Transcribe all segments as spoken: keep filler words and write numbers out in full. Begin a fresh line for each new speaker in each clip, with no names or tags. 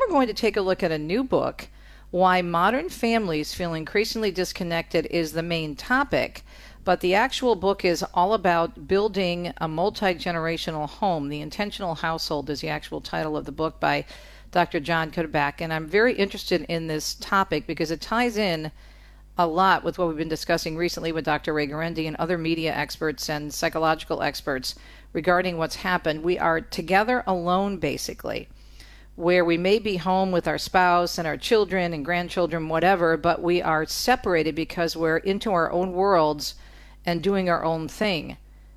we're going to take a look at a new book, Why Modern Families Feel Increasingly Disconnected is the main topic. But the actual book is all about building a multi-generational home. The Intentional Household is the actual title of the book by Doctor Jon Cuddeback. And I'm very interested in this topic because it ties in a lot with what we've been discussing recently with Doctor Ray Guarendi and other media experts and psychological experts regarding what's happened. We are together alone, basically, where we may be home with our spouse and our children and grandchildren, whatever, but we are separated because we're into our own worlds and doing our own thing,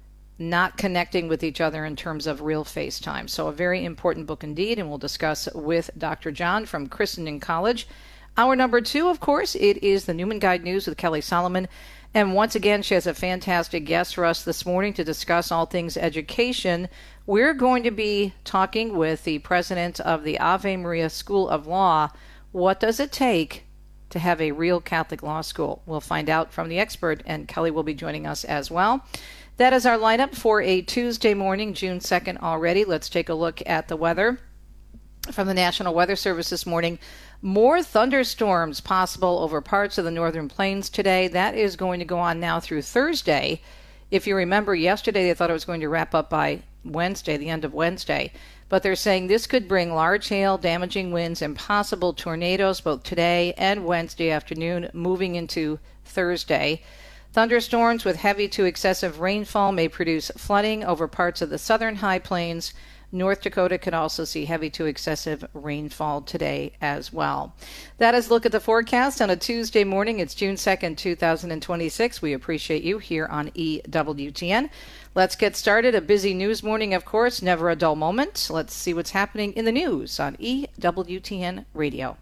not connecting with each other in terms of real FaceTime. So a very important book indeed, and we'll discuss with Doctor Jon from Christendom College. Hour number two, of course, it is the Newman Guide News with Kelly Solomon. And once again, she has a fantastic guest for us this morning to discuss all things education. We're going to be talking with the president of the Ave Maria School of Law. What does it take to have a real Catholic law school? We'll find out from the expert, and Kelly will be joining us as well. That is our lineup for a Tuesday morning, June second already. Let's take a look at the weather from the National Weather Service this morning. More thunderstorms possible over parts of the northern plains today. That is going to go on now through Thursday. If you remember, yesterday they thought it was going to wrap up by Wednesday, the end of Wednesday. But they're saying this could bring large hail, damaging winds, and possible tornadoes both today and Wednesday afternoon, moving into Thursday. Thunderstorms with heavy to excessive rainfall may produce flooding over parts of the southern high plains. North Dakota could also see heavy to excessive rainfall today as well. That is a look at the forecast on a Tuesday morning. It's June second, two thousand twenty-six. We appreciate you here on E W T N. Let's get started. A busy news morning, of course, never a dull moment. Let's see what's happening in the news on E W T N Radio.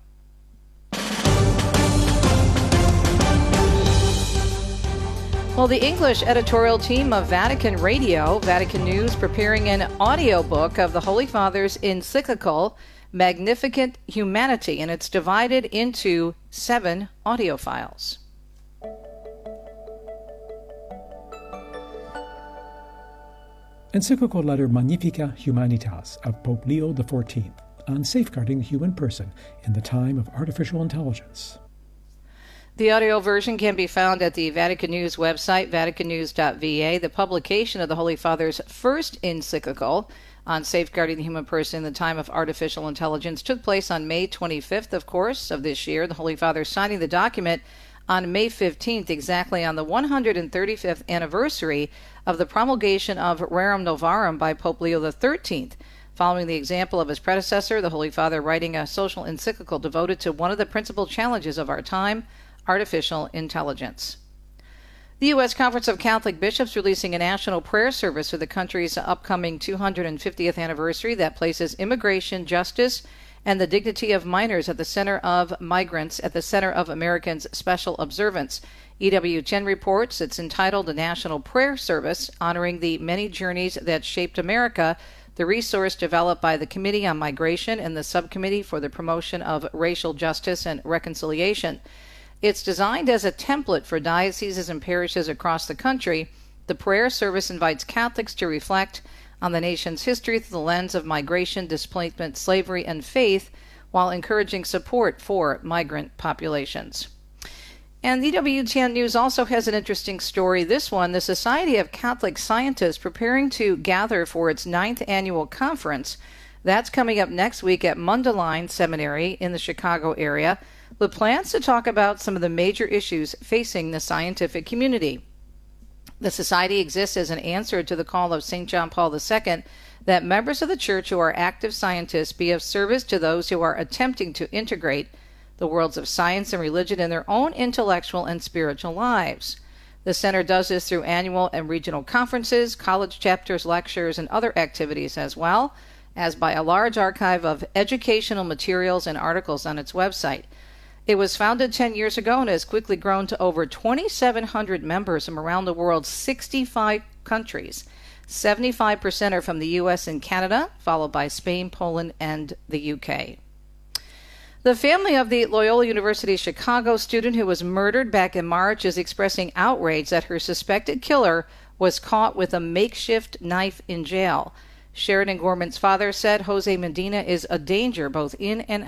Well, the English editorial team of Vatican Radio, Vatican News, preparing an audiobook of the Holy Father's encyclical, Magnificat Humanity, and it's divided into seven audio files.
Encyclical letter Magnificat Humanitas of Pope Leo the fourteenth on safeguarding the human person in the time of artificial intelligence.
The audio version can be found at the Vatican News website, vatican news dot v a. The publication of the Holy Father's first encyclical on safeguarding the human person in the time of artificial intelligence took place on May twenty-fifth, of course, of this year. The Holy Father signing the document on May fifteenth, exactly on the one hundred thirty-fifth anniversary of the promulgation of Rerum Novarum by Pope Leo the thirteenth. Following the example of his predecessor, the Holy Father writing a social encyclical devoted to one of the principal challenges of our time, artificial intelligence. The U S Conference of Catholic Bishops releasing a national prayer service for the country's upcoming two hundred fiftieth anniversary that places immigration, justice, and the dignity of minors at the center of migrants, at the center of Americans' special observance. E W T N reports it's entitled the National Prayer Service, honoring the many journeys that shaped America, the resource developed by the Committee on Migration and the Subcommittee for the Promotion of Racial Justice and Reconciliation. It's designed as a template for dioceses and parishes across the country. The prayer service invites Catholics to reflect on the nation's history through the lens of migration, displacement, slavery, and faith, while encouraging support for migrant populations. And the E W T N News also has an interesting story. This one, the Society of Catholic Scientists preparing to gather for its ninth annual conference. That's coming up next week at Mundelein Seminary in the Chicago area, with plans to talk about some of the major issues facing the scientific community. The Society exists as an answer to the call of Saint John Paul the Second that members of the Church who are active scientists be of service to those who are attempting to integrate the worlds of science and religion in their own intellectual and spiritual lives. The Center does this through annual and regional conferences, college chapters, lectures, and other activities, as well as by a large archive of educational materials and articles on its website. It was founded ten years ago and has quickly grown to over twenty-seven hundred members from around the world's sixty-five countries. seventy-five percent are from the U S and Canada, followed by Spain, Poland, and the U K. The family of the Loyola University Chicago student who was murdered back in March is expressing outrage that her suspected killer was caught with a makeshift knife in jail. Sheridan Gorman's father said Jose Medina is a danger both in and